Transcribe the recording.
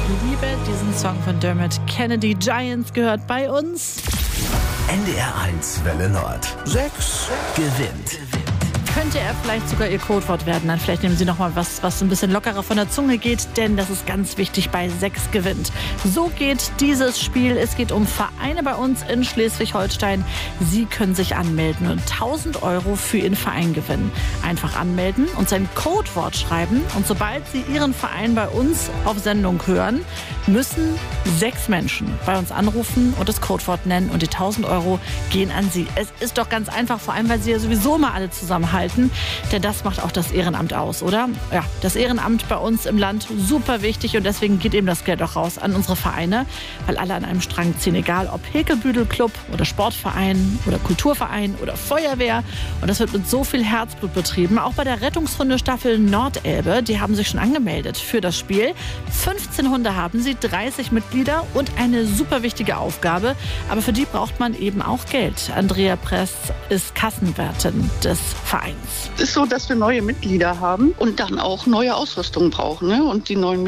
Liebe diesen Song von Dermot Kennedy. Giants gehört bei uns. NDR 1 Welle Nord. 6 gewinnt. Könnte er vielleicht sogar Ihr Codewort werden? Dann vielleicht nehmen Sie noch mal was ein bisschen lockerer von der Zunge geht, denn das ist ganz wichtig bei 6 gewinnt. So geht dieses Spiel. Es geht um Vereine bei uns in Schleswig-Holstein. Sie können sich anmelden und 1.000 € für Ihren Verein gewinnen. Einfach anmelden und sein Codewort schreiben. Und sobald Sie Ihren Verein bei uns auf Sendung hören, müssen 6 Menschen bei uns anrufen und das Codewort nennen. Und die 1.000 € gehen an Sie. Es ist doch ganz einfach, vor allem, weil Sie ja sowieso mal alle zusammenhalten. Denn das macht auch das Ehrenamt aus, oder? Ja, das Ehrenamt bei uns im Land super wichtig und deswegen geht eben das Geld auch raus an unsere Vereine, weil alle an einem Strang ziehen, egal ob Häkelbüdelclub oder Sportverein oder Kulturverein oder Feuerwehr. Und das wird mit so viel Herzblut betrieben. Auch bei der Rettungshundestaffel Nordelbe, die haben sich schon angemeldet für das Spiel. 15 Hunde haben sie, 30 Mitglieder und eine super wichtige Aufgabe. Aber für die braucht man eben auch Geld. Andrea Press ist Kassenwärtin des Vereins. Es ist so, dass wir neue Mitglieder haben und dann auch neue Ausrüstung brauchen. Ne? Und die neuen